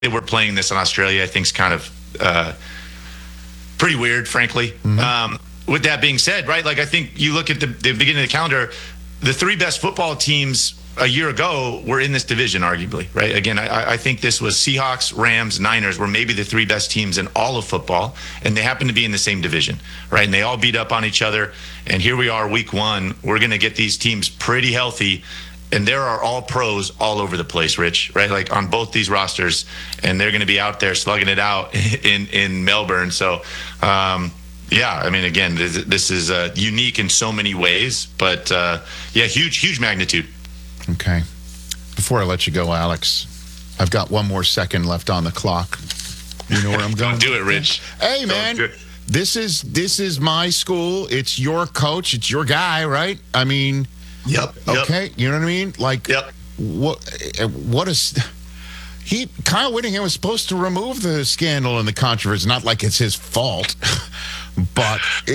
that we're playing this in Australia, I think, is kind of pretty weird, frankly. With that being said, right, like I think you look at the beginning of the calendar, the three best football teams a year ago were in this division, arguably, right? Again, I think this was Seahawks, Rams, Niners were maybe the three best teams in all of football, and they happen to be in the same division, right? And they all beat up on each other, and here we are week one. We're going to get these teams pretty healthy, and there are all pros all over the place, Rich, right? Like on both these rosters, and they're going to be out there slugging it out in Melbourne. So, yeah, I mean, again, this is unique in so many ways, but yeah, huge magnitude. Okay. Before I let you go, Alex, I've got one more second left on the clock. You know where I'm going? Don't do it, Rich. Hey, man, this is my school. It's your coach. It's your guy, right? I mean, yep. Okay, you know what I mean? Like, yep. What is... Kyle Whittingham was supposed to remove the scandal and the controversy. Not like it's his fault, but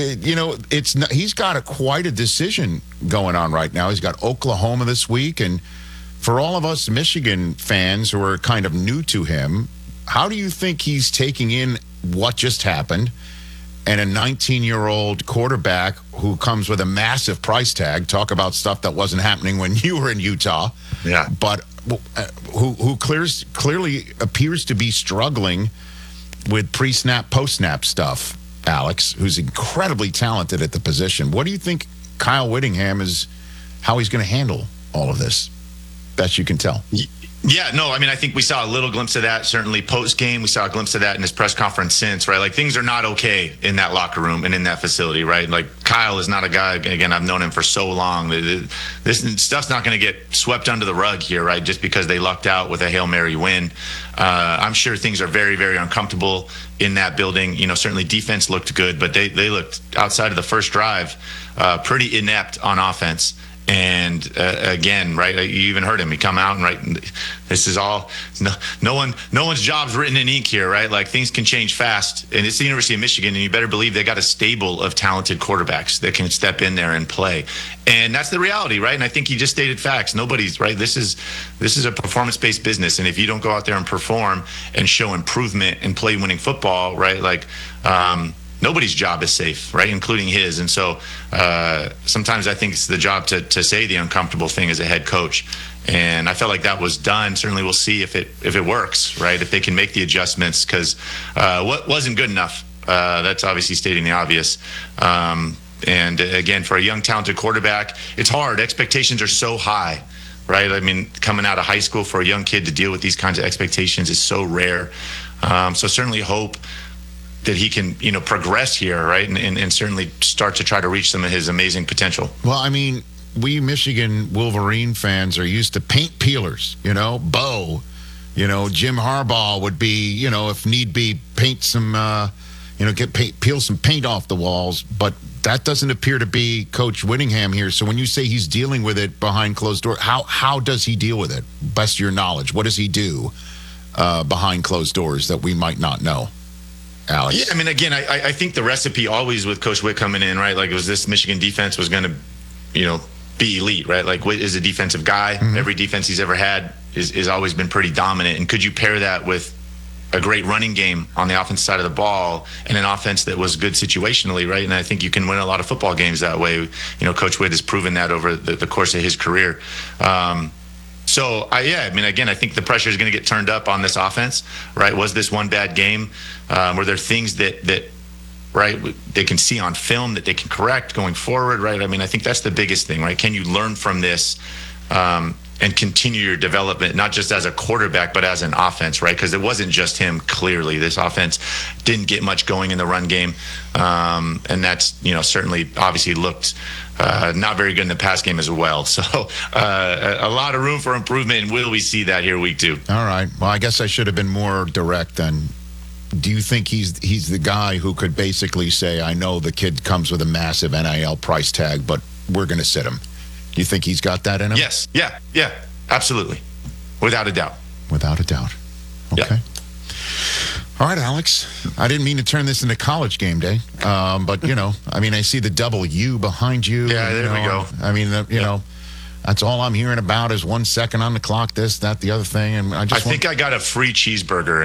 he's got quite a decision going on right now. He's got Oklahoma this week, and for all of us Michigan fans who are kind of new to him, how do you think he's taking in what just happened? And a 19-year-old quarterback who comes with a massive price tag. Talk about stuff that wasn't happening when you were in Utah. Yeah, but who clearly appears to be struggling with pre-snap, post-snap stuff, Alex, who's incredibly talented at the position. What do you think Kyle Whittingham how he's going to handle all of this, best you can tell? Yeah, no, I mean, I think we saw a little glimpse of that, certainly post-game. We saw a glimpse of that in his press conference since, right? Like, things are not okay in that locker room and in that facility, right? Like, Kyle is not a guy, again, I've known him for so long. This stuff's not going to get swept under the rug here, right, just because they lucked out with a Hail Mary win. I'm sure things are very, very uncomfortable in that building. You know, certainly defense looked good, but they looked, outside of the first drive, pretty inept on offense. And again, right, you even heard him. He come out and right, this is all no one's job's written in ink here, right? Like, things can change fast, and it's the University of Michigan, and you better believe they got a stable of talented quarterbacks that can step in there and play. And that's the reality, right? And I think he just stated facts. Nobody's right. This is a performance-based business, and if you don't go out there and perform and show improvement and play winning football, right, like. Nobody's job is safe, right, including his. And so sometimes I think it's the job to say the uncomfortable thing as a head coach. And I felt like that was done. Certainly we'll see if it works, right, if they can make the adjustments, because what wasn't good enough, that's obviously stating the obvious. And again, for a young, talented quarterback, it's hard. Expectations are so high, right? I mean, coming out of high school for a young kid to deal with these kinds of expectations is so rare. So certainly hope that he can, progress here, right, and certainly start to try to reach some of his amazing potential. Well, I mean, we Michigan Wolverine fans are used to paint peelers, Bo. Jim Harbaugh would be, if need be, paint some, peel some paint off the walls. But that doesn't appear to be Coach Whittingham here. So when you say he's dealing with it behind closed doors, how does he deal with it? Best of your knowledge, what does he do behind closed doors that we might not know? Alex. Yeah, I mean, again, I think the recipe always with Coach Witt coming in, right, like, it was this Michigan defense was going to, be elite, right? Like, Witt is a defensive guy. Mm-hmm. Every defense he's ever had is always been pretty dominant. And could you pair that with a great running game on the offense side of the ball and an offense that was good situationally, right? And I think you can win a lot of football games that way. Coach Witt has proven that over the course of his career. I mean, again, I think the pressure is going to get turned up on this offense, right? Was this one bad game? Were there things that right, they can see on film that they can correct going forward, right? I mean, I think that's the biggest thing, right? Can you learn from this and continue your development, not just as a quarterback, but as an offense, right? Because it wasn't just him, clearly. This offense didn't get much going in the run game. And that's, certainly obviously looked not very good in the pass game as well. So a lot of room for improvement, and will we see that here week 2? All right. Well, I guess I should have been more direct then. Do you think he's the guy who could basically say, I know the kid comes with a massive NIL price tag, but we're going to sit him? Do you think he's got that in him? Yes. Yeah. Absolutely. Without a doubt. Without a doubt. Okay. Yeah. All right, Alex. I didn't mean to turn this into college game day, but, I mean, I see the double U behind you. Yeah, there we go. I mean, That's all I'm hearing about is 1 second on the clock, this, that, the other thing. And I I just think I got a free cheeseburger